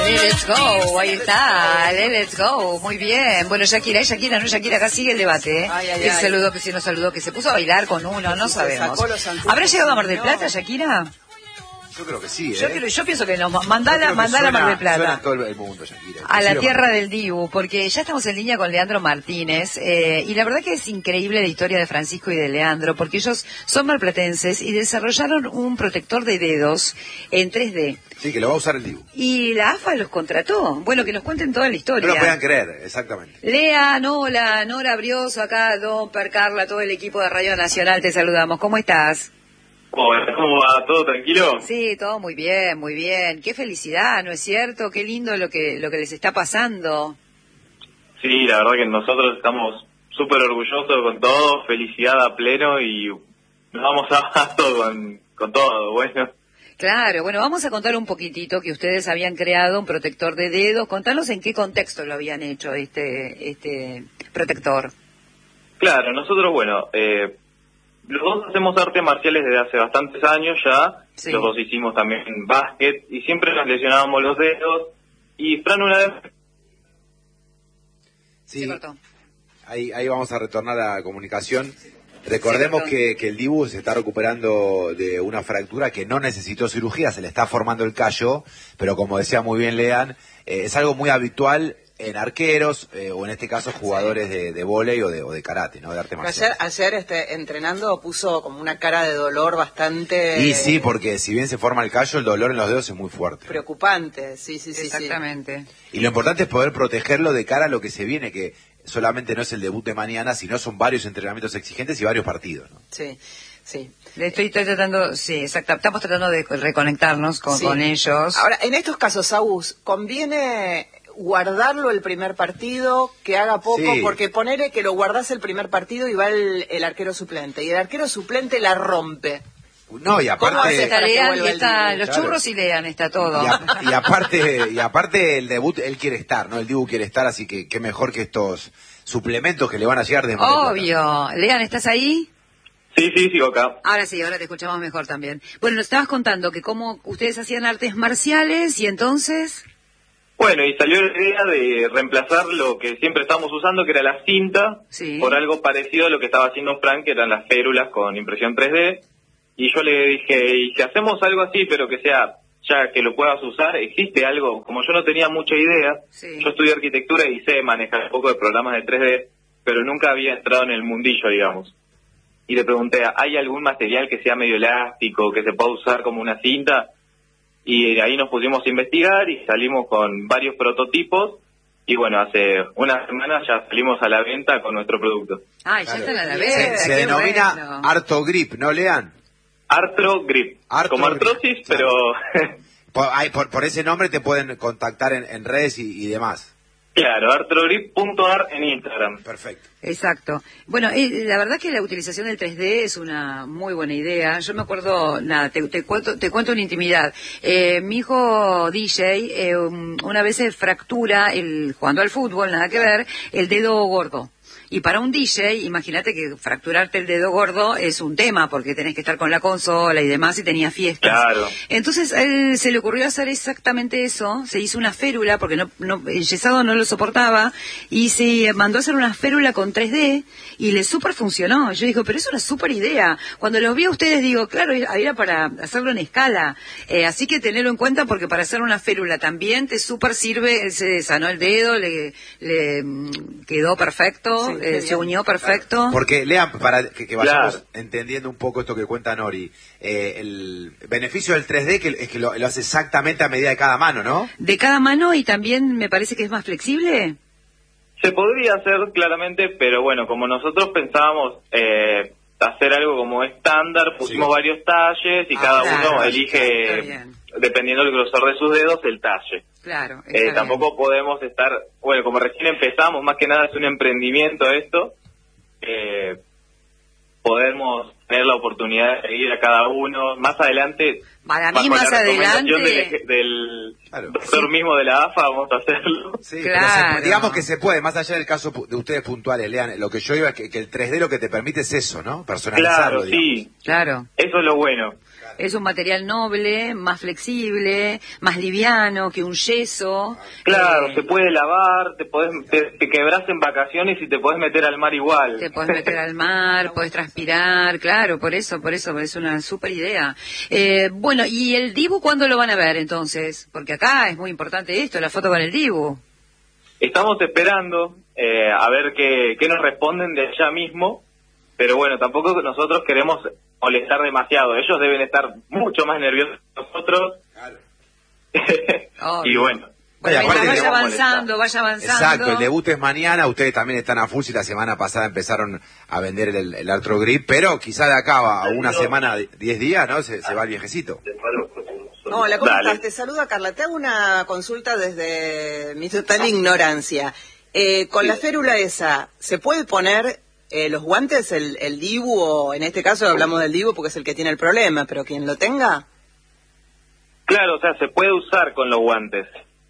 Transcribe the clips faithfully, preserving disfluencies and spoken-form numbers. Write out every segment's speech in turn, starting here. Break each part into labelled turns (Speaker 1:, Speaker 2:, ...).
Speaker 1: Let's go, ahí está, let's go, muy bien. Bueno, Shakira, Shakira, no Shakira, acá sigue el debate, ¿eh?
Speaker 2: Ay, ay,
Speaker 1: que
Speaker 2: ay.
Speaker 1: saludó, que si no saludó, que se puso a bailar con uno, no sabemos. ¿Habrá llegado a Mar del Plata, Shakira?
Speaker 3: Yo creo que sí, ¿eh?
Speaker 1: Yo, creo, yo pienso que no, mandala, mandala a Mar del Plata.
Speaker 3: Suena todo el mundo, Shakira.
Speaker 1: A la
Speaker 3: Sí,
Speaker 1: tierra del Dibu, porque ya estamos en línea con Leandro Martínez, eh, y la verdad que es increíble la historia de Francisco y de Leandro, porque ellos son marplatenses y desarrollaron un protector de dedos en tres D.
Speaker 3: Sí, que lo va a usar el Dibu.
Speaker 1: Y la A F A los contrató. Bueno, que nos cuenten toda la historia.
Speaker 3: No lo puedan creer, exactamente.
Speaker 1: Lea, Nola, Nora Brioso, acá, Don, Per, Carla, todo el equipo de Radio Nacional, te saludamos. ¿Cómo estás?
Speaker 4: Hola, ¿cómo va? ¿Todo tranquilo?
Speaker 1: Sí, todo muy bien, muy bien. Qué felicidad, ¿no es cierto? Qué lindo lo que lo que les está pasando.
Speaker 4: Sí, la verdad que nosotros estamos súper orgullosos con todo, felicidad a pleno y nos vamos a, a todo con, con todo, bueno.
Speaker 1: Claro, bueno, vamos a contar un poquitito que ustedes habían creado un protector de dedos. Contanos en qué contexto lo habían hecho este este protector.
Speaker 4: Claro, nosotros, bueno, eh, los dos hacemos artes marciales desde hace bastantes años ya,
Speaker 1: Sí.
Speaker 4: los dos hicimos también básquet y siempre nos lesionábamos los dedos y Fran una vez...
Speaker 3: Sí,
Speaker 1: Se cortó.
Speaker 3: ahí, ahí vamos a retornar a la comunicación. Recordemos
Speaker 1: Sí,
Speaker 3: que, que el Dibu se está recuperando de una fractura que no necesitó cirugía, se le está formando el callo, pero como decía muy bien Lean, eh, es algo muy habitual en arqueros, eh, o en este caso jugadores de, de vóley o de, o de karate, ¿no? De arte marcial.
Speaker 2: Ayer, ayer este, entrenando puso como una cara de dolor bastante...
Speaker 3: Y sí, porque si bien se forma el callo, el dolor en los dedos es muy fuerte.
Speaker 2: Preocupante, sí, sí, sí.
Speaker 1: Exactamente.
Speaker 3: Y lo importante es poder protegerlo de cara a lo que se viene, que solamente no es el debut de mañana, sino son varios entrenamientos exigentes y varios partidos, ¿no?
Speaker 2: Sí, sí.
Speaker 1: Le estoy, estoy tratando, sí, exacto, estamos tratando de reconectarnos con,
Speaker 2: Sí.
Speaker 1: con ellos.
Speaker 2: Ahora, en estos casos, Agus, ¿conviene guardarlo el primer partido, que haga poco?
Speaker 3: Sí.
Speaker 2: Porque ponele que lo guardás el primer partido y va el, el arquero suplente, y el arquero suplente la rompe.
Speaker 3: No, y
Speaker 2: ¿Cómo hace
Speaker 3: aparte...
Speaker 2: para que
Speaker 1: Lean,
Speaker 2: vuelva
Speaker 1: y
Speaker 2: el
Speaker 1: está,
Speaker 2: Dibu?
Speaker 1: los
Speaker 3: Claro.
Speaker 1: churros y Lean, está todo.
Speaker 3: Y, a- y aparte y aparte el debut, él quiere estar, ¿no? El Dibu quiere estar, así que qué mejor que estos suplementos que le van a llegar de Mar del Plata.
Speaker 1: Obvio. Lean, ¿estás ahí?
Speaker 4: Sí, sí, sigo acá.
Speaker 1: Ahora sí, ahora te escuchamos mejor también. Bueno, nos estabas contando que cómo ustedes hacían artes marciales y entonces...
Speaker 4: Bueno, y salió la idea de reemplazar lo que siempre estábamos usando, que era la cinta,
Speaker 1: Sí.
Speaker 4: por algo parecido a lo que estaba haciendo Frank, que eran las férulas con impresión tres D. Y yo le dije, ¿y si hacemos algo así, pero que sea, ya que lo puedas usar, existe algo? Como yo no tenía mucha idea,
Speaker 1: Sí.
Speaker 4: yo estudié arquitectura y sé manejar un poco de programas de tres D, pero nunca había entrado en el mundillo, digamos. Y le pregunté, ¿hay algún material que sea medio elástico, que se pueda usar como una cinta? Y ahí nos pusimos a investigar y salimos con varios prototipos. Y bueno, hace una semana ya salimos a la venta con nuestro producto.
Speaker 1: Ay, ya
Speaker 3: Claro.
Speaker 1: están a la
Speaker 3: Se,
Speaker 1: vez.
Speaker 3: se denomina Artogrip, ¿no, Lean?
Speaker 4: Artro Grip,
Speaker 3: Artro
Speaker 4: como
Speaker 3: Grip,
Speaker 4: artrosis,
Speaker 3: claro.
Speaker 4: pero
Speaker 3: Por, ay, por, por ese nombre te pueden contactar en, en redes y, y demás.
Speaker 4: claro, artrogrip punto ar en Instagram.
Speaker 3: Perfecto.
Speaker 1: Exacto. Bueno, eh, la verdad que la utilización del tres D es una muy buena idea. Yo me acuerdo, nada, te, te cuento te cuento una intimidad. Eh, mi hijo D J eh, um, una vez se fractura, el, jugando al fútbol, nada que ver, el dedo gordo. Y para un D J, imagínate que fracturarte el dedo gordo es un tema, porque tenés que estar con la consola y demás, y tenía fiestas.
Speaker 4: Claro.
Speaker 1: Entonces, a él se le ocurrió hacer exactamente eso, se hizo una férula, porque no, no, el yesado no lo soportaba, y se mandó a hacer una férula con tres D, y le super funcionó. Yo digo, pero es una super idea. Cuando los vi a ustedes, digo, claro, era para hacerlo en escala. Eh, así que tenerlo en cuenta, porque para hacer una férula también te super sirve, se sanó el dedo, le, le mm, quedó perfecto.
Speaker 2: Sí.
Speaker 1: Eh, se unió perfecto.
Speaker 3: Porque, Lean, para que, que vayamos
Speaker 4: Claro.
Speaker 3: entendiendo un poco esto que cuenta Nori, eh, el beneficio del tres D que, es que lo, lo hace exactamente a medida de cada mano, ¿no?
Speaker 1: De cada mano, y también me parece que es más flexible.
Speaker 4: Se podría hacer claramente, pero bueno, como nosotros pensábamos eh, hacer algo como estándar, pusimos
Speaker 3: Sí.
Speaker 4: varios talles y
Speaker 3: Ah,
Speaker 4: cada
Speaker 1: claro,
Speaker 4: uno
Speaker 1: está
Speaker 4: elige,
Speaker 1: bien.
Speaker 4: dependiendo del grosor de sus dedos, el talle.
Speaker 1: Claro.
Speaker 4: Eh,
Speaker 1: está
Speaker 4: tampoco podemos estar, bueno, como recién empezamos, más que nada es un emprendimiento esto, eh, podemos tener la oportunidad de seguir a cada uno. Más adelante,
Speaker 1: Para mí,
Speaker 4: bajo
Speaker 1: más
Speaker 4: la recomendación
Speaker 1: adelante-
Speaker 4: del, del
Speaker 3: Claro.
Speaker 4: doctor mismo de la A F A, vamos a hacerlo.
Speaker 3: Sí,
Speaker 1: Claro.
Speaker 3: pero se- digamos que se puede, más allá del caso pu- de ustedes puntuales, Lean, lo que yo iba es que, que el tres D lo que te permite es eso, ¿no? Personalizarlo,
Speaker 4: Claro,
Speaker 3: digamos.
Speaker 4: sí,
Speaker 1: bien. Claro.
Speaker 4: eso es lo bueno.
Speaker 1: es un material noble, más flexible, más liviano que un yeso.
Speaker 4: Claro,
Speaker 1: eh,
Speaker 4: se puede lavar, te podés, te, te quebrás en vacaciones y te podés meter al mar igual.
Speaker 1: Te podés meter al mar, podés transpirar, claro, por eso, por eso, es una súper idea. Eh, bueno, ¿y el Dibu cuándo lo van a ver entonces? Porque acá es muy importante esto, la foto con el Dibu.
Speaker 4: Estamos esperando eh, a ver qué, qué nos responden de allá mismo, pero bueno, tampoco nosotros queremos molestar demasiado. Ellos deben estar mucho más nerviosos que nosotros. Claro. Y bueno.
Speaker 1: Bueno,
Speaker 3: Oye, aparte
Speaker 1: vaya
Speaker 3: que-
Speaker 1: avanzando, vaya avanzando.
Speaker 3: Exacto, el debut es mañana, ustedes también están a full y la semana pasada empezaron a vender el, el Artro Grip, pero quizá de acá a una semana, diez días, ¿no? Se, se va el viejecito.
Speaker 2: Hola, ¿cómo
Speaker 4: Dale.
Speaker 2: estás? Te saluda Carla. Te hago una consulta desde mi total ignorancia. Eh, con la férula esa, ¿se puede poner eh, los guantes, el, el Dibu, o en este caso hablamos del Dibu porque es el que tiene el problema, pero quien lo tenga?
Speaker 4: Claro, o sea, se puede usar con los guantes.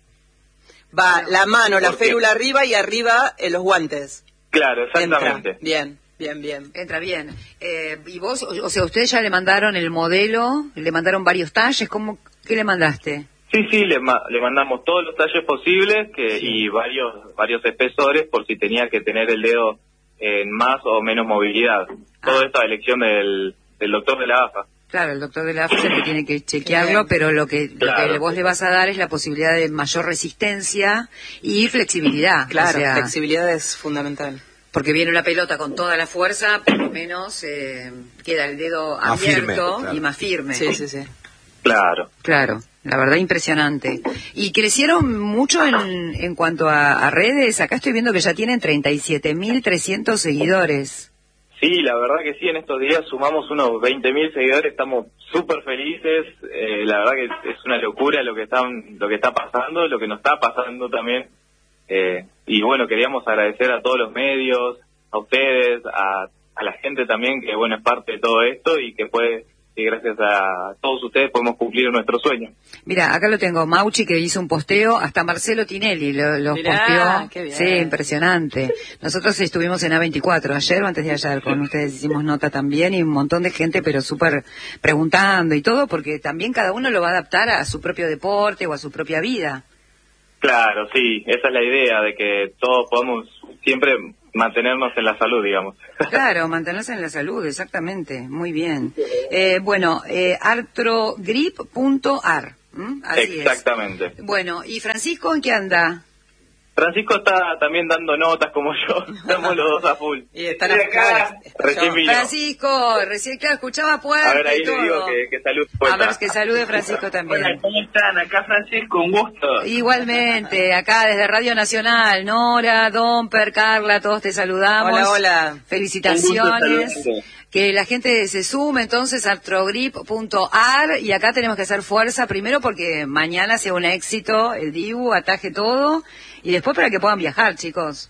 Speaker 2: Va la mano, la
Speaker 4: ¿Por qué?
Speaker 2: férula arriba y arriba eh, los guantes.
Speaker 4: Claro,
Speaker 2: Entra.
Speaker 4: exactamente.
Speaker 2: Bien, bien, bien.
Speaker 1: Entra bien. Eh, ¿Y vos, o, o sea, ustedes ya le mandaron el modelo, le mandaron varios talles, ¿cómo, qué le mandaste?
Speaker 4: Sí, sí, le, ma- le mandamos todos los talles posibles que, y varios varios espesores por si tenía que tener el dedo en más o menos movilidad. Todo
Speaker 1: Ah.
Speaker 4: esto a elección del, del doctor de la A F A.
Speaker 1: Claro, el doctor de la A F A es el que tiene que chequearlo, pero lo que, lo
Speaker 4: Claro.
Speaker 1: que vos le vas a dar es la posibilidad de mayor resistencia y flexibilidad.
Speaker 2: Claro,
Speaker 1: o sea,
Speaker 2: flexibilidad es fundamental.
Speaker 1: porque viene una pelota con toda la fuerza, por lo menos eh, queda el dedo
Speaker 3: Más
Speaker 1: abierto
Speaker 3: firme, claro.
Speaker 1: y más firme.
Speaker 2: Sí, sí, sí.
Speaker 4: Claro.
Speaker 1: Claro, la verdad impresionante. ¿Y crecieron mucho en, en cuanto a, a redes? Acá estoy viendo que ya tienen treinta y siete mil trescientos seguidores.
Speaker 4: Sí, la verdad que sí, en estos días sumamos unos veinte mil seguidores, estamos súper felices, eh, la verdad que es una locura lo que están, lo que está pasando, lo que nos está pasando también, eh, y bueno, queríamos agradecer a todos los medios, a ustedes, a, a la gente también que bueno es parte de todo esto y que puede, y gracias a todos ustedes podemos cumplir nuestro sueño.
Speaker 1: Mira, acá lo tengo, Mauchi que hizo un posteo, hasta Marcelo Tinelli lo, lo
Speaker 2: Mirá,
Speaker 1: posteó.
Speaker 2: qué bien.
Speaker 1: Sí, impresionante. Nosotros estuvimos en A veinticuatro, ayer o antes de ayer, con ustedes hicimos nota también y un montón de gente, pero súper preguntando y todo, porque también cada uno lo va a adaptar a su propio deporte o a su propia vida.
Speaker 4: Claro, sí, esa es la idea de que todos podamos siempre mantenernos en la salud, digamos.
Speaker 1: Claro, mantenerse en la salud, exactamente, muy bien. Eh, bueno, eh, artrogrip punto ar, ¿m? Así
Speaker 4: Exactamente.
Speaker 1: es. Bueno, ¿y Francisco en qué anda?
Speaker 4: Francisco está también dando notas como yo, estamos los dos a full.
Speaker 2: Y están
Speaker 4: Estoy acá,
Speaker 2: acá.
Speaker 4: recién vino.
Speaker 1: Francisco, recién que escuchaba puerta
Speaker 4: A ver, ahí
Speaker 1: y todo.
Speaker 4: le digo que, que salud.
Speaker 1: A ver, que salude Francisco también.
Speaker 4: Hola, ¿cómo están? Acá Francisco, un gusto.
Speaker 1: Igualmente, acá desde Radio Nacional, Nora, Domper, Carla, todos te saludamos.
Speaker 2: Hola, hola.
Speaker 1: Felicitaciones.
Speaker 4: Un gusto saludarte.
Speaker 1: Que la gente se sume entonces a artrogrip punto ar y acá tenemos que hacer fuerza primero porque mañana sea un éxito el Dibu, ataje todo y después para que puedan viajar, chicos.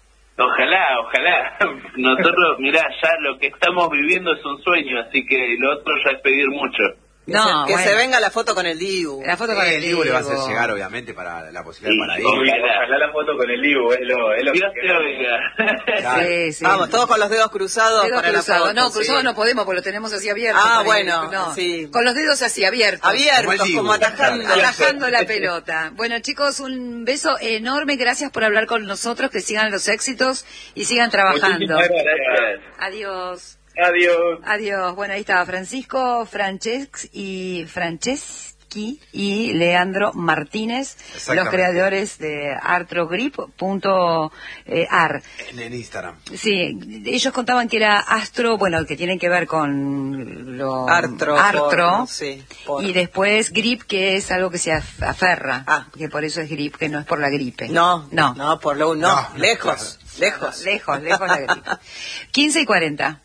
Speaker 5: Ojalá, ojalá. Nosotros, mirá, ya lo que estamos viviendo es un sueño, así que lo otro ya es pedir mucho.
Speaker 2: Que,
Speaker 1: No,
Speaker 2: se, que
Speaker 1: bueno.
Speaker 2: se venga la foto con el Dibu.
Speaker 1: La foto con el
Speaker 3: El Dibu le va a hacer
Speaker 1: Dibu.
Speaker 3: llegar, obviamente, para la posibilidad
Speaker 5: Sí,
Speaker 3: para ir.
Speaker 5: obvio.
Speaker 4: Ojalá la foto con el Dibu, es lo, es lo
Speaker 5: Dios
Speaker 4: que
Speaker 5: te oiga.
Speaker 3: Claro.
Speaker 1: Sí, sí.
Speaker 2: Vamos, todos con los dedos cruzados
Speaker 1: Dedos
Speaker 2: para
Speaker 1: cruzados.
Speaker 2: la foto.
Speaker 1: No, cruzados
Speaker 2: sí.
Speaker 1: no podemos porque lo tenemos así abierto.
Speaker 2: Ah,
Speaker 1: para
Speaker 2: bueno,
Speaker 1: ir. No.
Speaker 2: sí.
Speaker 1: Con los dedos así abiertos.
Speaker 2: Abiertos,
Speaker 3: Como el Dibu,
Speaker 2: como atajando.
Speaker 3: claro.
Speaker 1: Atajando la pelota. Bueno, chicos, un beso enorme. Gracias por hablar con nosotros. Que sigan los éxitos y sigan trabajando.
Speaker 4: Muchísimas gracias.
Speaker 1: Adiós.
Speaker 4: Adiós.
Speaker 1: Adiós. Bueno, ahí estaba Francisco Francesc y Franceschi y Leandro Martínez, los
Speaker 3: Exactamente.
Speaker 1: creadores de artrogrip punto ar.
Speaker 3: En, en Instagram.
Speaker 1: Sí, ellos contaban que era astro, bueno, que tienen que ver con lo
Speaker 2: Artro,
Speaker 1: artro,
Speaker 2: por- sí, por-
Speaker 1: y después grip, que es algo que se af- aferra,
Speaker 2: Ah.
Speaker 1: que por eso es grip, que no es por la gripe.
Speaker 2: No,
Speaker 1: no,
Speaker 2: no, por lo no,
Speaker 3: No,
Speaker 2: lejos, lejos.
Speaker 1: lejos, lejos la gripe. quince y cuarenta.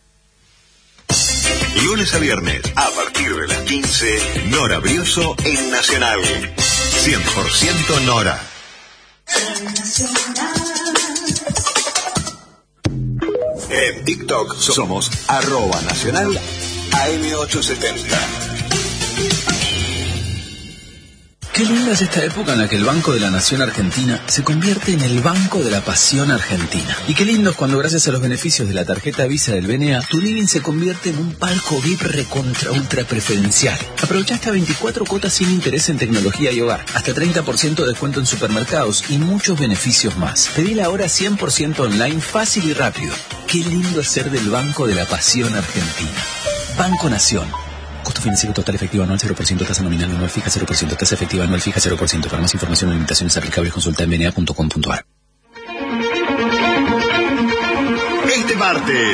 Speaker 6: Lunes a viernes, a partir de las quince, Nora Brioso en Nacional. cien por ciento Nora. En TikTok somos arroba nacional A M ochocientos setenta.
Speaker 7: Qué linda es esta época en la que el Banco de la Nación Argentina se convierte en el Banco de la Pasión Argentina. Y qué lindo es cuando, gracias a los beneficios de la tarjeta Visa del B N A, tu living se convierte en un palco V I P recontra ultra preferencial. Aprovecha hasta veinticuatro cuotas sin interés en tecnología y hogar, hasta treinta por ciento de descuento en supermercados y muchos beneficios más. Pedila ahora cien por ciento online, fácil y rápido. Qué lindo es ser del Banco de la Pasión Argentina. Banco Nación. Costo financiero total efectivo anual cero por ciento, tasa nominal anual fija cero por ciento, tasa efectiva anual fija cero por ciento. Para más información o limitaciones aplicables consulta en b n a punto com punto a r.
Speaker 6: Este martes,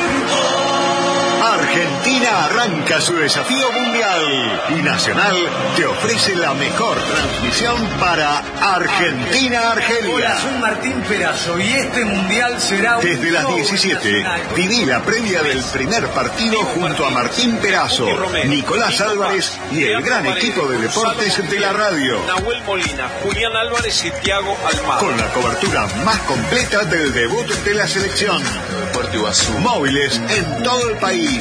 Speaker 6: Argentina arranca su desafío mundial y Nacional te ofrece la mejor transmisión para Argentina-Argelia.
Speaker 8: Hola, soy Martín Perazo y este mundial será un
Speaker 6: Desde las diecisiete, viví la previa del primer partido junto a Martín Perazo, Nicolás Álvarez y el gran equipo de deportes de la radio.
Speaker 9: Nahuel Molina, Julián Álvarez y Thiago Almada.
Speaker 6: Con la cobertura más completa del debut de la selección. Móviles en todo el país.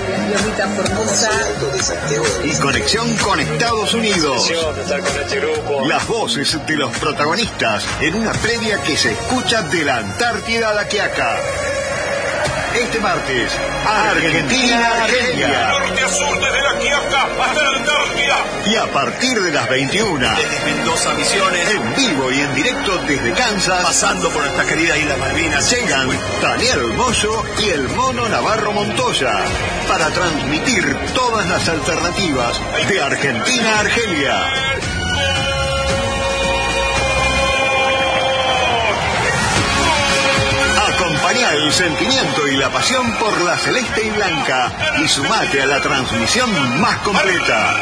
Speaker 6: Y conexión con Estados Unidos. Las voces de los protagonistas en una previa que se escucha de la Antártida a la Quiaca. Este martes, Argentina-Argelia.
Speaker 9: Norte a sur, desde la Quiaca hasta la Antártida.
Speaker 6: Y a partir de las veintiuna,
Speaker 9: Desde Mendoza, Misiones,
Speaker 6: en vivo y en directo desde Kansas,
Speaker 9: pasando por nuestra querida Isla Malvinas,
Speaker 6: llegan Daniel Moyo y el Mono Navarro Montoya para transmitir todas las alternativas de Argentina a Argelia. Acompañá el sentimiento y la pasión por la celeste y blanca y sumate a la transmisión más completa.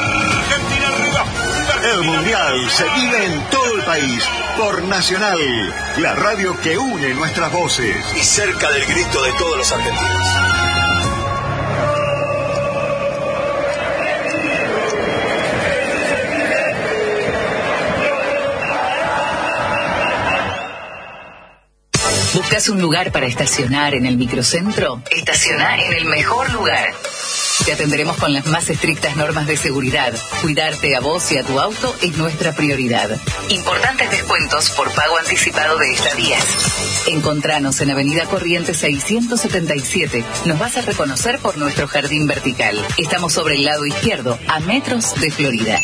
Speaker 6: El Mundial se vive en todo el país por Nacional, la radio que une nuestras voces.
Speaker 9: y cerca del grito de todos los argentinos.
Speaker 10: ¿Buscas un lugar para estacionar en el microcentro? Estacionar en el mejor lugar. Te atenderemos con las más estrictas normas de seguridad. Cuidarte a vos y a tu auto es nuestra prioridad. Importantes descuentos por pago anticipado de estadías. Encontranos en Avenida Corrientes seiscientos setenta y siete. Nos vas a reconocer por nuestro jardín vertical. Estamos sobre el lado izquierdo, a metros de Florida.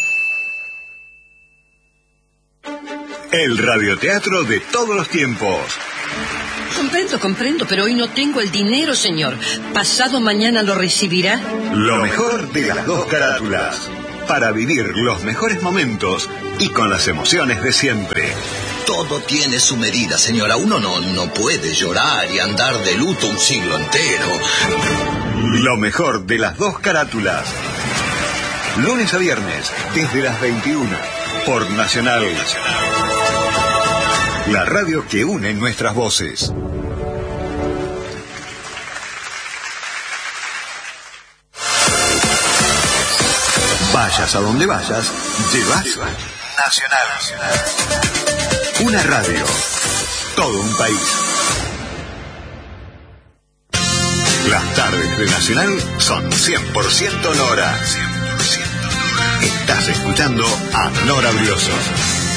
Speaker 6: El radioteatro de todos los tiempos.
Speaker 11: Comprendo, comprendo, pero hoy no tengo el dinero, señor. ¿Pasado mañana lo recibirá?
Speaker 6: Lo mejor de las dos carátulas. Para vivir los mejores momentos y con las emociones de siempre.
Speaker 12: Todo tiene su medida, señora. Uno no, no puede llorar y andar de luto un siglo entero.
Speaker 6: Lo mejor de las dos carátulas. Lunes a viernes, desde las veintiuna, por Nacional. La radio que une nuestras voces. Vayas a donde vayas, llevas Nacional. Una radio, todo un país. Las tardes de Nacional son cien por ciento Nora. Estás escuchando a Nora Brioso.